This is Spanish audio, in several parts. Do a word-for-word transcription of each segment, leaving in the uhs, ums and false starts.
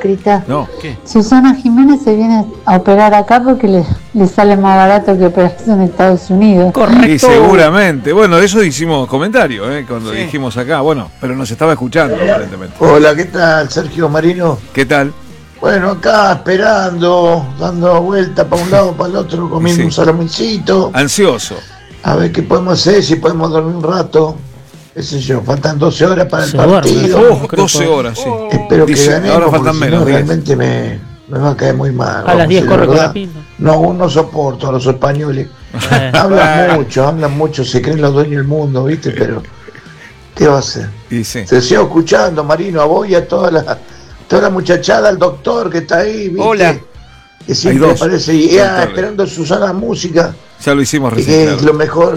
hipócrita. No, ¿qué? Susana Jiménez se viene a operar acá porque le, le sale más barato que operarse en Estados Unidos. Correcto. Y seguramente. Bueno, de eso hicimos comentario, ¿eh? Cuando Sí. dijimos acá. Bueno, pero nos estaba escuchando, aparentemente. Hola, ¿qué tal? Sergio Marino. ¿Qué tal? Bueno, acá esperando, dando vuelta para un lado, para el otro, comiendo Sí. un salamincito. Ansioso. A ver qué podemos hacer, si podemos dormir un rato. Qué sé yo, faltan doce horas para el Se duerme. partido. Oh, doce horas, sí. Espero que Dice, ganemos, ahora porque faltan si menos, no, diez. realmente me, me va a caer muy mal. A vamos las diez decir corre la con la verdad. pinta. No, no soporto a los españoles. Eh, Hablan mucho, hablan mucho, se creen los dueños del mundo, ¿viste? Pero, ¿qué va a hacer? Y sí. Te sigo escuchando, Marino, a vos y a toda la, toda la muchachada, al doctor que está ahí, ¿viste? Hola. Que siempre Hay dos. aparece y ah, Doctor. esperando Susana Música, Ya lo hicimos y recién. que claro. es lo mejor,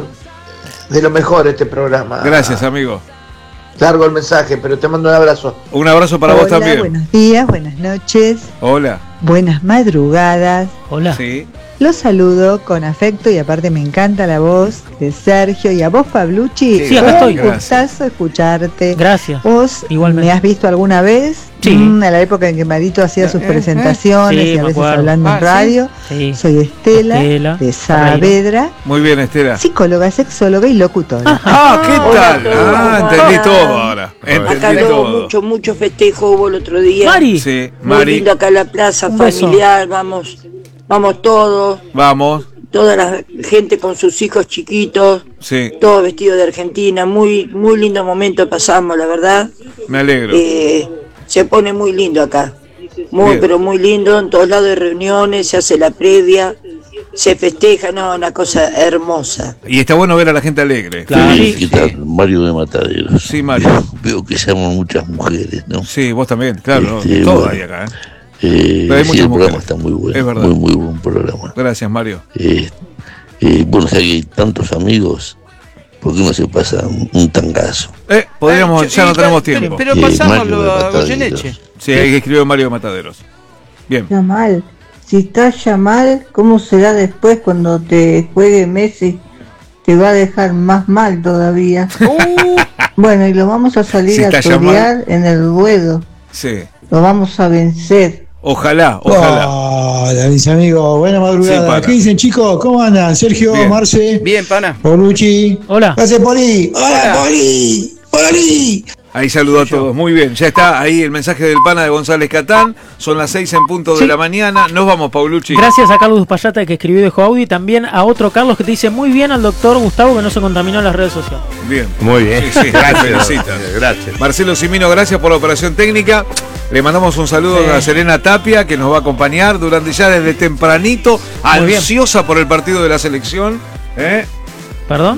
de lo mejor este programa. Gracias, amigo. Largo el mensaje, pero te mando un abrazo. Un abrazo para Hola, vos también. buenos días, buenas noches, Hola. buenas madrugadas. Hola. Sí. Los saludo con afecto y aparte me encanta la voz de Sergio y a vos, Pablucci. Sí, acá un estoy. gustazo escucharte. Gracias. ¿Vos Igualmente. me has visto alguna vez? Sí. Mm, en la época en que Marito hacía sus Eh, eh. presentaciones Sí, y a me veces acuerdo. hablando Ah, en ¿sí? radio. Sí. Soy Estela, Estela de Saavedra, Muy bien, Estela. psicóloga, sexóloga y locutora. Ah, ¿qué Hola a tal? todos, Ah, ¿cómo entendí andan? todo ahora. Entendí Acá luego todo. mucho, mucho festejo hubo el otro día. Mari. Sí, Muy Mari. lindo acá la plaza Un beso. familiar, vamos, vamos todos, Vamos. toda la gente con sus hijos chiquitos, Sí, todos vestidos de Argentina, muy, muy lindo momento pasamos, la verdad. me alegro. Eh, se pone muy lindo acá, muy Bien. pero muy lindo, en todos lados hay reuniones, se hace la previa, se festeja, no, una cosa hermosa. Y está bueno ver a la gente alegre. Claro. Sí, Sí. ¿qué tal? Mario de Mataderos. Sí, Mario. Veo que se aman muchas mujeres, ¿no? Sí, vos también, claro. Este, Todo bueno. hay acá, ¿eh? Eh, Pero hay sí, muchas el programa mujeres. está muy bueno. Es verdad. Muy, muy buen programa. Gracias, Mario. Eh, eh, bueno, o sea que hay tantos amigos, ¿por qué no se pasa un, un tangazo? Eh, podríamos, Eh, ya no y- tenemos pero- tiempo. Pero Sí, pasámoslo Mario de a Mataderos. Goyeneche. Sí, hay que escribir Mario Mataderos. Bien. Yamal, si estás Yamal, ¿cómo será después cuando te juegue Messi? Te va a dejar más mal todavía. Bueno, y lo vamos a salir Si a está torear en el ruedo. Sí. Lo vamos a vencer. Ojalá, ojalá. Hola, mis amigos, buena Sí, madrugada. pana. ¿Qué dicen, chicos? ¿Cómo andan? Sergio, Bien. Marce, Bien, pana. Polucci. Hola. Gracias, Poli. Hola, Hola. Poli. Poli. Ahí saludo a todos. Muy bien, ya está ahí el mensaje del pana de González Catán. Son las seis en punto de Sí. la mañana. Nos vamos, Paulucci. Gracias a Carlos Payata que escribió y dejó audio y también a otro Carlos que te dice muy bien al doctor Gustavo que no se contaminó en las redes sociales. Bien. Muy bien. Sí, sí, Gracias. felicita. Gracias. Marcelo Simino, gracias por la operación técnica. Le mandamos un saludo Sí. a Serena Tapia, que nos va a acompañar durante ya desde tempranito, Muy bien. ansiosa por el partido de la selección. ¿Eh? ¿Perdón?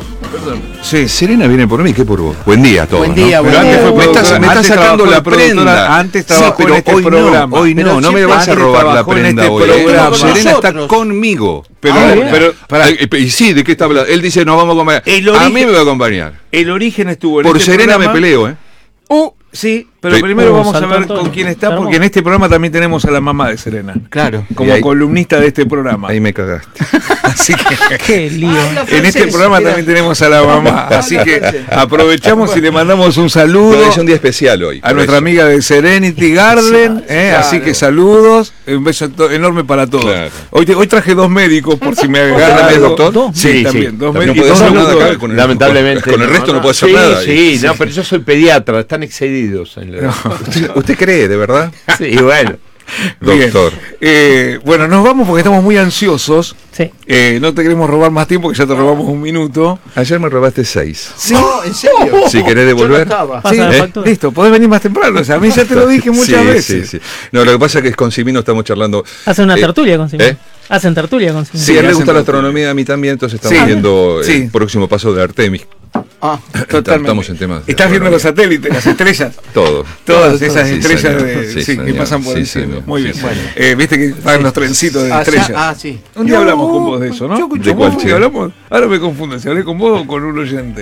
Sí. Serena viene por mí, ¿qué por vos? Buen día a todos. Buen día, ¿no? buen Pero día. antes fue Me productora, estás- me antes estás sacando trabajó la de productora, prenda. antes trabajó pero en este hoy programa. No, hoy Pero no, no me siempre vas a antes robar la trabajó en prenda este hoy. programa. Serena está Nosotros. conmigo. Pero, Ah, bien. pero pará, Eh, eh, y sí, ¿de qué está hablando? Él dice, nos vamos a acompañar. El A origen- mí me va a acompañar. el origen estuvo en Por este Serena programa. me peleo, ¿eh? Uh, sí, pero Sí. primero Uh, vamos a saltó ver Antonio. con quién está, Claro. porque en este programa también tenemos a la mamá de Serena, Claro. como Y ahí- columnista de este programa. Ahí me cagaste. Así que Qué lío. en este programa también tenemos a la mamá. Así que aprovechamos y le mandamos un No, saludo es un día especial hoy. a por nuestra eso. amiga de Serenity Garden. eh, claro. Así que saludos, un beso to- enorme para todos. Claro. Hoy, te- hoy traje dos médicos por si me agarran ¿También, algo. doctor? Dos. Sí, Sí, también, sí. dos No médicos. puede y dos hacer nada saludos. acá con el- Lamentablemente. Con el resto no puede hacer sí, nada. Sí, no, pero yo soy pediatra, están excedidos. En la... ¿Usted, usted cree, de verdad? Sí, bueno. Bien. Doctor. Eh, bueno, nos vamos porque estamos muy ansiosos. Sí. Eh, no te queremos robar más tiempo, que ya te robamos un minuto. Ayer me robaste seis. No, en serio. Si querés devolver. Yo no estaba. Pasa Sí, la eh, factura. listo, podés venir más temprano. O sea, a mí ya te lo dije muchas Sí, veces. Sí, sí. No, lo que pasa es que con Simino estamos charlando. Hacen una Eh, tertulia con Simón. ¿eh? Hacen tertulia con Simón. Sí, a él le hacen gusta la todo. astronomía, a mí también, entonces estamos Sí. viendo Sí. el próximo paso de Artemis. Ah, Totalmente. Estamos en temas de Estás viendo los astronomía. satélites, las estrellas. Todo. Todas Todo, esas sí, estrellas señor. de, Sí, sí, que señor. pasan por Sí, el cielo. señor. Muy Sí, bien. señor. Eh, Viste que van los trencitos de ah, estrellas. ya- ah, sí. Un día hablamos con vos de eso, ¿no? Yo escucho ¿De cuál, ¿Cómo fue che? que hablamos? Ahora me confundo, si hablé con vos o con un oyente.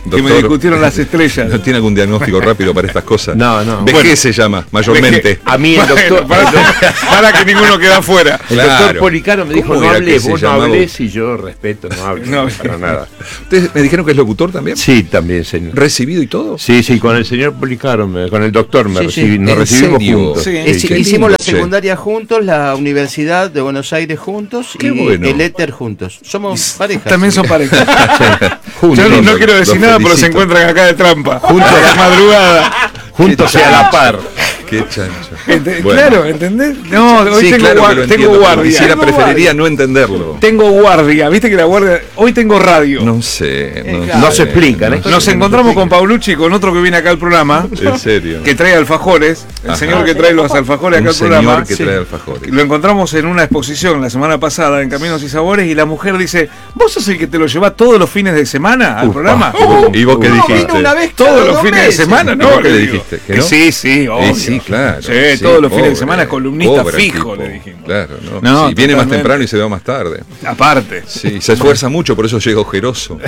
que me discutieron las estrellas. ¿No tiene algún diagnóstico rápido para estas cosas? No, no. Vejez Bueno, se llama, mayormente. Veje- a mí el doctor... Bueno, para, para que ninguno quede afuera. El Claro. doctor Policaro me dijo, ¿Cómo no era que hables, se vos no llamaba? hables, y yo respeto, no hables, No. para nada. ¿Ustedes me dijeron que es locutor también? Sí, también, señor. ¿Recibido y todo? Sí, sí, con el señor Policaro, me- con el doctor me Sí, sí. recibí, nos ¿En recibimos serio? juntos. Sí. Es- qué hicimos lindo, la che. secundaria juntos, la Universidad de Buenos Aires juntos Qué y bueno. el éter juntos. Somos parejas. También son parejas. Juntos, Yo no, no los- quiero decir los nada, pero se felicito. encuentran acá de trampa. Juntos a la madrugada. juntos y a la par. Qué chancho. Ent- Bueno. Claro, ¿entendés? No, hoy Sí, tengo, claro guar- que lo tengo entiendo, pero guardia. Quisiera, Tengo preferiría guardia. no entenderlo. Tengo guardia, viste que la guardia. Hoy tengo radio. No sé. No, claro. No se explican, ¿eh? Nos encontramos con Paulucci y con otro que viene acá al programa. En serio. Que trae alfajores. El Ajá. señor que trae los alfajores acá Un al programa. señor que Sí. trae alfajores. Lo encontramos en una exposición la semana pasada en Caminos y Sabores y la mujer dice, ¿vos sos el que te lo llevas todos los fines de semana al Upa. programa? ¿Y vos qué No, dijiste? vino una vez cada Todos los dos fines de meses. semana, ¿Y ¿no? vos qué le digo. dijiste? ¿Que Que no? sí, sí, obvio. Eh, sí, claro. Sí, sí, todos los fines de pobre, semana es columnista pobre fijo, tipo. le dijimos. Claro, no. No, Sí, viene más totalmente. temprano y se va más tarde. Aparte. Sí, se esfuerza mucho, por eso llega ojeroso.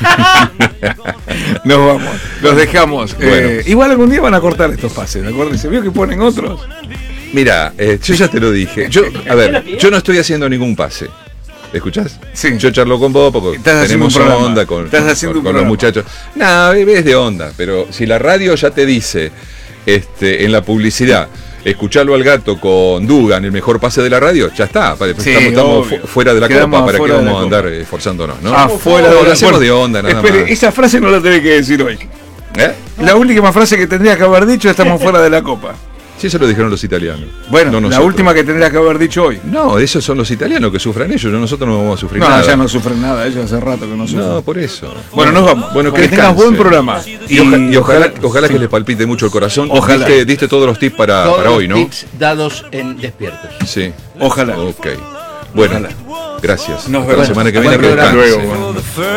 Nos vamos, los dejamos. Bueno. Eh, igual algún día van a cortar estos pases, ¿de acuerdo? Se vio que ponen otros. Mira, eh, yo ya te lo dije. Yo, a ver, yo no estoy haciendo ningún pase. ¿Escuchás? Sí. Yo charlo con vos porque Estás haciendo tenemos un programa. onda con, Estás con- haciendo un con los programa. muchachos. No, es de onda, pero si la radio ya te dice este, en la publicidad, escucharlo al gato con Dugan, el mejor pase de la radio, ya está. Vale, Sí, estamos estamos obvio. fu- fuera de la Quedamos copa, ¿para qué afuera de la vamos a copa. andar eh, esforzándonos? ¿no? Afuera No, de lo la- hacemos bueno, de onda, nada espere, más. esa frase no la tenés que decir hoy. ¿Eh? La última frase que tendrías que haber dicho, estamos fuera de la copa. Sí, eso lo dijeron los italianos. Bueno, no la nosotros. última que tendrías que haber dicho hoy. No, esos son los italianos que sufran ellos, yo- nosotros no vamos a sufrir No, nada. ya no sufren nada, ellos hace rato que no sufren. No, por eso. Bueno, nos vamos. Bueno, que que tengas descanse. buen programa. Y, oja- y ojalá, ojalá- ojalá que les palpite mucho el corazón. Ojalá. Diste, diste todos los tips para, Todos para los hoy, ¿no? tips dados en Despiertos. Sí. Ojalá. Ok. Bueno, Ojalá. gracias. Nos Hasta la vemos. semana que Buen viene. que programa. descanse. Hasta luego.